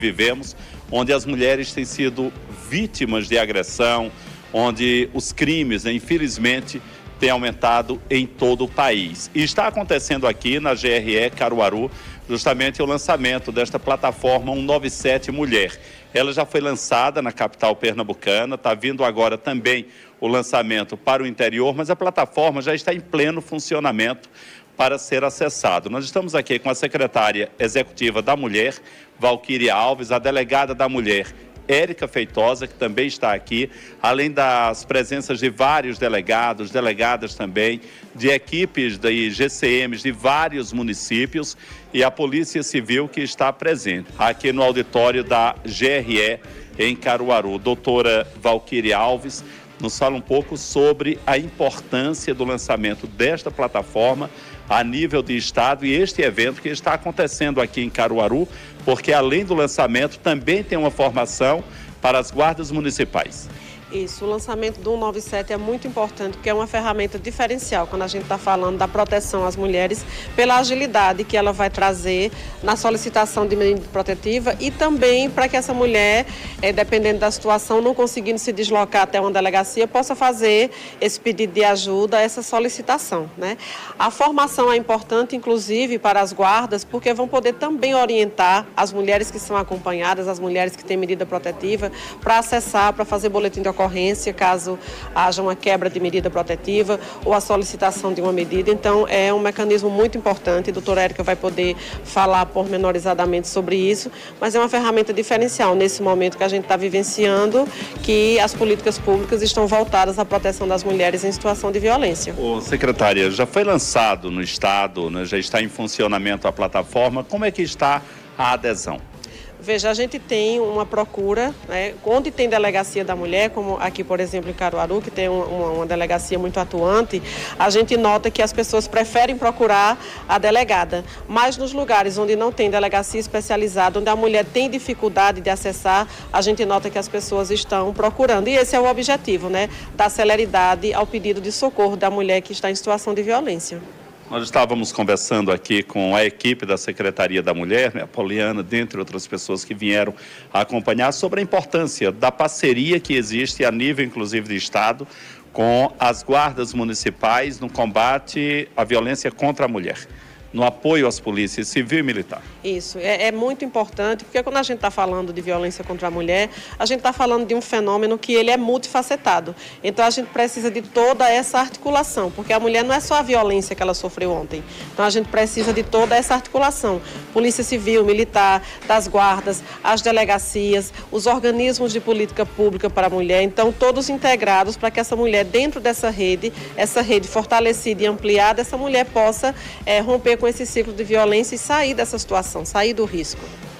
vivemos, onde as mulheres têm sido vítimas de agressão, onde os crimes, infelizmente, têm aumentado em todo o país. E está acontecendo aqui na GRE Caruaru, justamente o lançamento desta plataforma 197 Mulher. Ela já foi lançada na capital pernambucana, está vindo agora também o lançamento para o interior, mas a plataforma já está em pleno funcionamento para ser acessado. Nós estamos aqui com a secretária executiva da Mulher, Valquíria Alves, a delegada da Mulher, Érica Feitosa, que também está aqui, além das presenças de vários delegados, delegadas também, de equipes de GCMs de vários municípios e a Polícia Civil que está presente aqui no auditório da GRE em Caruaru. Doutora Valquíria Alves nos fala um pouco sobre a importância do lançamento desta plataforma a nível de estado e este evento que está acontecendo aqui em Caruaru, porque além do lançamento também tem uma formação para as guardas municipais. Isso, o lançamento do 197 é muito importante porque é uma ferramenta diferencial quando a gente está falando da proteção às mulheres pela agilidade que ela vai trazer na solicitação de medida protetiva e também para que essa mulher, dependendo da situação, não conseguindo se deslocar até uma delegacia, possa fazer esse pedido de ajuda, essa solicitação, né? A formação é importante, inclusive, para as guardas, porque vão poder também orientar as mulheres que são acompanhadas, as mulheres que têm medida protetiva, para acessar, para fazer boletim de ocorrência, caso haja uma quebra de medida protetiva ou a solicitação de uma medida. Então, é um mecanismo muito importante. A doutora Érica vai poder falar pormenorizadamente sobre isso, mas é uma ferramenta diferencial nesse momento que a gente está vivenciando, que as políticas públicas estão voltadas à proteção das mulheres em situação de violência. Ô, secretária, já foi lançado no estado, né, já está em funcionamento a plataforma. Como é que está a adesão? Veja, a gente tem uma procura, né, onde tem delegacia da mulher, como aqui, por exemplo, em Caruaru, que tem uma delegacia muito atuante, a gente nota que as pessoas preferem procurar a delegada. Mas nos lugares onde não tem delegacia especializada, onde a mulher tem dificuldade de acessar, a gente nota que as pessoas estão procurando. E esse é o objetivo, né, dar celeridade ao pedido de socorro da mulher que está em situação de violência. Nós estávamos conversando aqui com a equipe da Secretaria da Mulher, né, a Poliana, dentre outras pessoas que vieram acompanhar, sobre a importância da parceria que existe a nível, inclusive, de Estado, com as guardas municipais no combate à violência contra a mulher, no apoio às polícias civil e militar. Isso, é muito importante, porque quando a gente está falando de violência contra a mulher, a gente está falando de um fenômeno que ele é multifacetado. Então, a gente precisa de toda essa articulação, porque a mulher não é só a violência que ela sofreu ontem. Então, a gente precisa de toda essa articulação. Polícia Civil, Militar, das guardas, as delegacias, os organismos de política pública para a mulher. Então, todos integrados para que essa mulher, dentro dessa rede fortalecida e ampliada, essa mulher possa romper com esse ciclo de violência e sair dessa situação, sair do risco.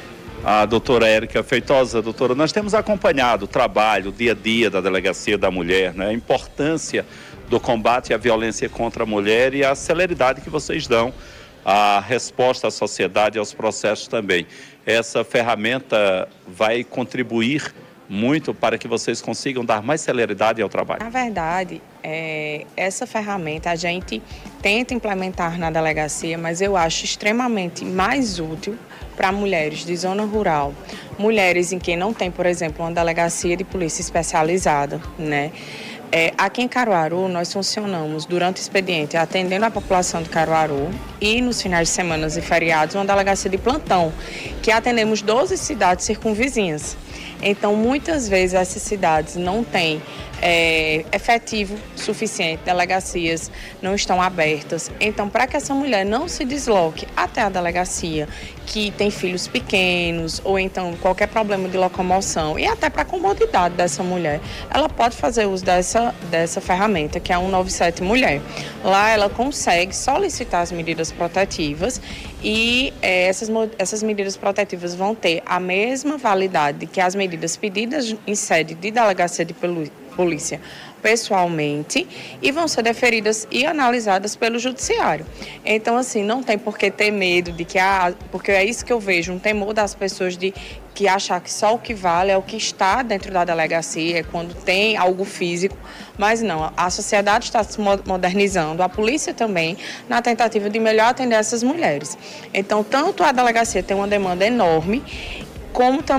A doutora Érica Feitosa, doutora, nós temos acompanhado o trabalho, o dia a dia da Delegacia da Mulher, né? A importância do combate à violência contra a mulher e a celeridade que vocês dão à resposta à sociedade e aos processos também. Essa ferramenta vai contribuir muito para que vocês consigam dar mais celeridade ao trabalho? Na verdade, essa ferramenta a gente tenta implementar na delegacia, mas eu acho extremamente mais útil para mulheres de zona rural, mulheres em que não tem, por exemplo, uma delegacia de polícia especializada, né? Aqui em Caruaru, nós funcionamos durante o expediente atendendo a população de Caruaru e nos finais de semana e feriados uma delegacia de plantão, que atendemos 12 cidades circunvizinhas. Então, muitas vezes essas cidades não têm efetivo suficiente, delegacias não estão abertas. Então, para que essa mulher não se desloque até a delegacia, que tem filhos pequenos ou então qualquer problema de locomoção e até para a comodidade dessa mulher, ela pode fazer uso dessa ferramenta, que é a 197 Mulher. Lá ela consegue solicitar as medidas protetivas e essas medidas protetivas vão ter a mesma validade que as medidas pedidas em sede de delegacia de polícia pessoalmente e vão ser deferidas e analisadas pelo judiciário. Então, assim, não tem por que ter medo de que, porque é isso que eu vejo, um temor das pessoas de que achar que só o que vale é o que está dentro da delegacia, é quando tem algo físico, mas não, a sociedade está se modernizando, a polícia também, na tentativa de melhor atender essas mulheres. Então, tanto a delegacia tem uma demanda enorme, como também